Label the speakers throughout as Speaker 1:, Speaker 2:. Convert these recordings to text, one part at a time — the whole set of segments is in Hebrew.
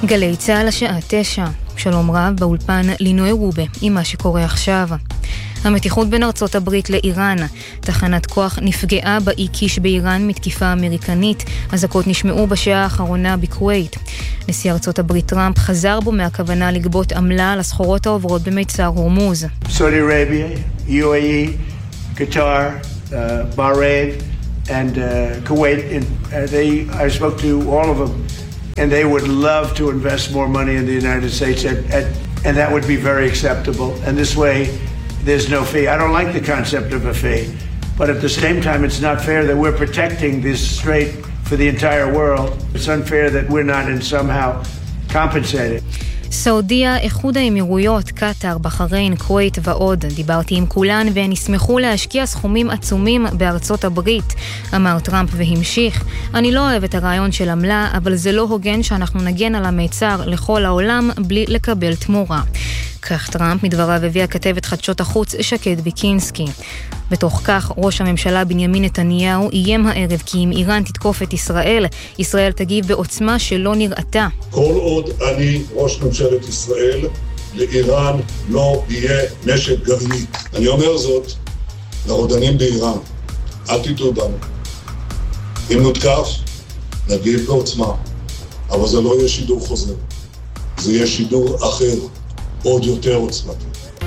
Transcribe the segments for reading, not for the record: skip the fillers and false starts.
Speaker 1: גלי צהל השעה 9. שלום רב, באולפן לינוי רובה עם מה שקורה עכשיו. המתיחות בין ארצות הברית לאיראן. תחנת כוח נפגעה באי קיש באיראן מתקיפה אמריקנית. אזעקות נשמעו בשעה האחרונה בכווית. נשיא ארצות הברית טראמפ חזר בו מהכוונה לגבות עמלה על הסחורות העוברות במיצר הורמוז.
Speaker 2: Saudi Arabia, UAE, Qatar, Bahrain and Kuwait. I spoke to all of them and they would love to invest more money in the United States and that would be very acceptable. And this way there's no fee. I don't like the concept of a fee, but at the same time it's not fair that we're protecting this strait for the entire world. It's unfair that we're not in somehow compensated.
Speaker 1: סעודיה, איחוד האמירויות, קטר, בחריין, כווית ועוד. דיברתי עם כולן והן ישמחו להשקיע סכומים עצומים בארצות הברית, אמר טראמפ והמשיך. אני לא אוהב את הרעיון של עמלה, אבל זה לא הוגן שאנחנו נגן על המיצר לכל העולם בלי לקבל תמורה. כך טראמפ מדבריו הביא הכתבת חדשות החוץ שקד ביקינסקי. בתוך כך ראש הממשלה בנימין נתניהו איים הערב כי אם איראן תתקוף את ישראל, ישראל תגיב בעוצמה שלא נראתה.
Speaker 3: כל עוד אני ראש ממשלת ישראל, לאיראן לא יהיה נשק גרעיני. אני אומר זאת לרודנים באיראן, אל תטעו בנו. אם נותקף, נגיב בעוצמה, אבל זה לא יהיה שידור חוזר. זה יהיה שידור אחר, עוד יותר עוצמתי.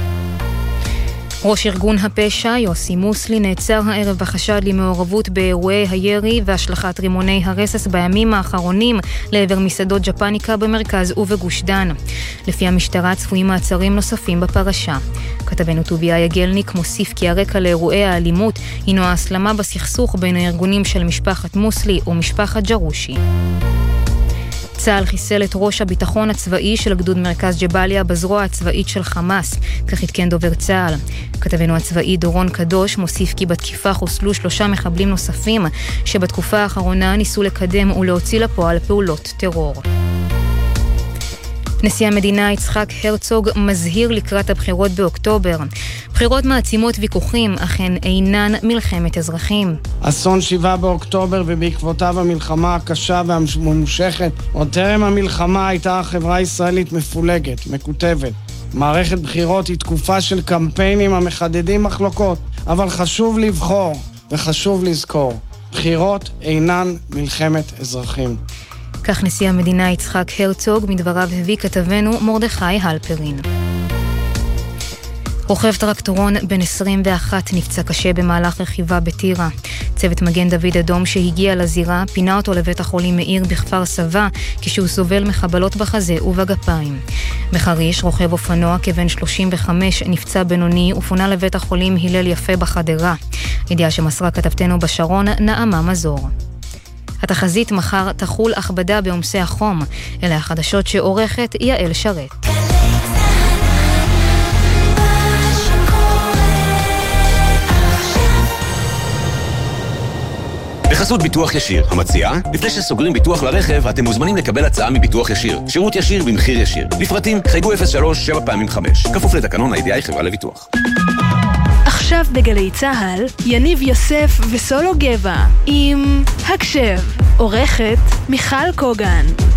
Speaker 1: ראש ארגון הפשע יוסי מוסלי נעצר הערב בחשד למעורבות באירועי הירי והשלכת רימוני הרסס בימים האחרונים לעבר מסעדות ג'פניקה במרכז ובגוש דן. לפי המשטרה צפויים מעצרים נוספים בפרשה. כתבנו טוביה יגלניק מוסיף כי הרקע לאירועי האלימות הינו ההסלמה בסכסוך בין הארגונים של משפחת מוסלי ומשפחת ג'רושי. צה"ל חיסל את ראש הביטחון הצבאי של גדוד מרכז ג'באליה בזרוע הצבאית של חמאס, כך התקן דובר צה"ל. כתבנו הצבאי דורון קדוש מוסיף כי בתקיפה חוסלו 3 מחבלים נוספים שבתקופה האחרונה ניסו לקדם ולהוציא לפועל פעולות טרור. נשיא המדינה יצחק הרצוג מזהיר לקראת הבחירות באוקטובר. בחירות מעצימות ויכוחים, אכן אינן מלחמת אזרחים.
Speaker 4: אסון 7 באוקטובר ובעקבותיו המלחמה הקשה והממושכת. עוד טרם המלחמה הייתה החברה הישראלית מפולגת, מקוטבת. מערכת בחירות היא תקופה של קמפיינים המחדדים מחלוקות, אבל חשוב לבחור וחשוב לזכור. בחירות אינן מלחמת אזרחים.
Speaker 1: כך נשיא המדינה יצחק הרצוג, מדבריו הביא כתבנו מרדכי הלפרין. רוכב טרקטורון בן 21 נפצע קשה במהלך רכיבה בטירה. צוות מגן דוד אדום שהגיע לזירה פינה אותו לבית החולים מאיר בכפר סבא כשהוא סובל מחבלות בחזה ובגפיים. בחריש רוכב אופנוע כבן 35 נפצע בינוני ופונה לבית החולים הלל יפה בחדרה. ידיעה שמסרה כתבתנו בשרון נעמה מזור. התחזית מחר תחול הכבדה בעומסי החום. אלה החדשות שעורכת יעל שרת.
Speaker 5: בחסות ביטוח ישיר, המציעה, לפני שסוגרים ביטוח לרכב, אתם מוזמנים לקבל הצעה מביטוח ישיר. שירות ישיר במחיר ישיר. לפרטים, חייגו 03-7x5. כפוף לתקנון הידיעה חברה לביטוח.
Speaker 6: עכשיו בגלי צהל, יניב יוסף וסולו גבע עם הקשב, עורכת מיכל קוגן.